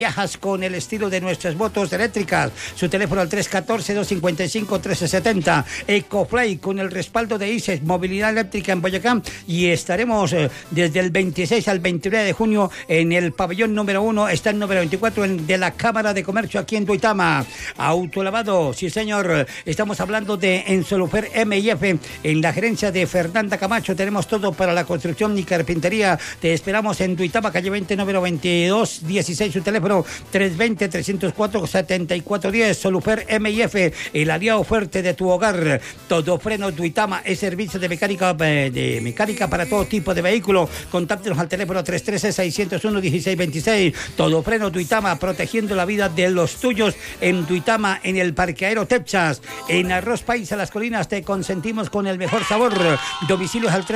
Viajas con el estilo de nuestras motos eléctricas. Su teléfono al 314-255-1370. Ecofly con el respaldo de ICES, movilidad eléctrica en Boyacá. Y estaremos desde el 26 al 29 de junio en el pabellón número 1, está el número 24 de la Cámara de Comercio aquí en Duitama. Autolavado, sí señor. Estamos hablando de Ensolufer M&F en la gerencia de Fernanda Camacho. Tenemos todo para la construcción y carpintería. Te esperamos en Duitama, calle 20, número 2216. Su teléfono 320-304-7410. Solufer M&F, el aliado fuerte de tu hogar. Todo Freno Duitama es servicio de mecánica para todo tipo de vehículo. Contáctenos al teléfono 313-601-1626. Todo Freno Duitama, protegiendo la vida de los tuyos en Duitama, en el parqueadero Tepchas. En Arroz Paisa Las Colinas te consentimos con el mejor sabor. Domicilios al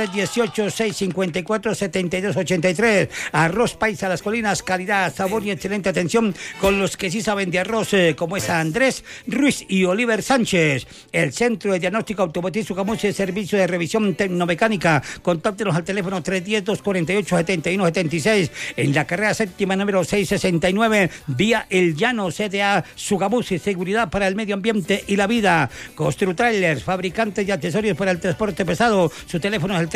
318-654-7283. Arroz Paisa Las Colinas, calidad, sabor y excelente atención con los que sí saben de arroz, como es Andrés Ruiz y Oliver Sánchez. El Centro de Diagnóstico Automotriz Sucamuche, servicio de revisión tecnomecánica. Contáctenos al teléfono 310-248-7176. En la carrera séptima número 669, vía El Llano, CDA Sucamuche, seguridad para el medio ambiente y la vida. Construtrailers, fabricantes de accesorios para el transporte pesado. Su teléfono es el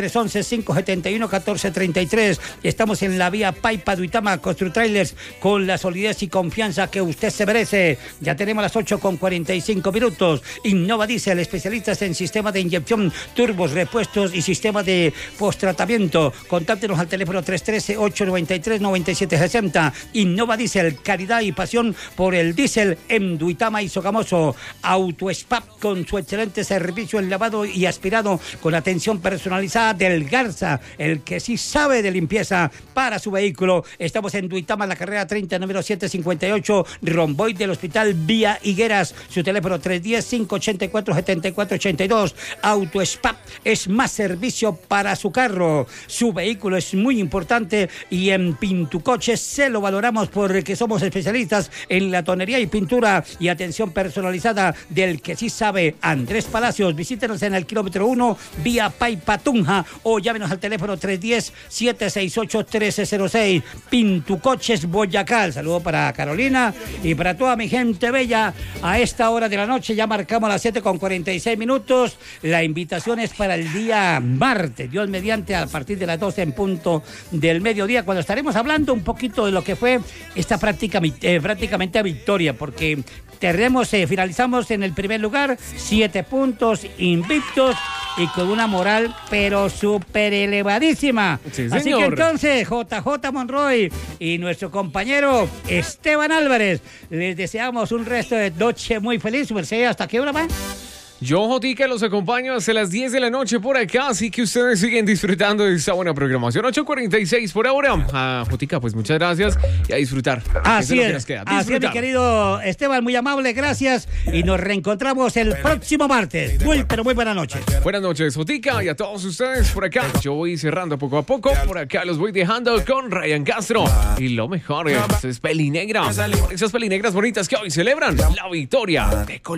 311-571-1433. Estamos en la vía Paipa Duitama. Construtrailers, con la solidez y confianza que usted se merece. Ya tenemos las 8:45. Innova Diesel, especialistas en sistemas de inyección, turbos, repuestos y sistemas de post-tratamiento. Contáctenos al teléfono 313-893-9760. Innova Diesel, calidad y pasión por el diésel en Duitama y Sogamoso. Autospa, con su excelente servicio en lavado y aspirado, con atención personalizada del Garza, el que sí sabe de limpieza para su vehículo. Estamos en Duitama, la carrera 30, número 758, Romboy del Hospital Vía Higueras. Su teléfono 310-584-7482. Autospa es más servicio para su carro. Su vehículo es muy importante y en Pintucoches se lo valoramos porque somos especialistas en la tonería y pintura y atención personalizada del que sí sabe, Andrés Palacios. Visítenos en el kilómetro 1, vía Paipa Tunja, o llámenos al teléfono 310-768-1306. Pintucoches Boyacá. Saludo para Carolina y para toda mi gente bella. A esta hora de la noche ya marcamos las 7:46. La invitación es para el día martes, Dios mediante, a partir de las 12 en punto del mediodía, cuando estaremos hablando un poquito de lo que fue esta prácticamente victoria, porque finalizamos en el primer lugar, 7 puntos invictos y con una moral pero súper elevadísima. Sí, así que entonces, JJ Monroy y nuestro compañero Esteban Álvarez, les deseamos un resto de noche muy feliz. Mercedes, ¿hasta qué hora va? Yo, Jotica, los acompaño hasta las 10 de la noche por acá, así que ustedes siguen disfrutando de esta buena programación. 8:46 por ahora. Jotica, pues muchas gracias y a disfrutar. Así es, así es, mi querido Esteban, muy amable, gracias. Y nos reencontramos el próximo martes. Muy buenas noches. Buenas noches, Jotica, y a todos ustedes por acá. Yo voy cerrando poco a poco. Por acá los voy dejando con Ryan Castro. Y lo mejor es Pelinegra. Esas pelinegras bonitas que hoy celebran la victoria de Colombia.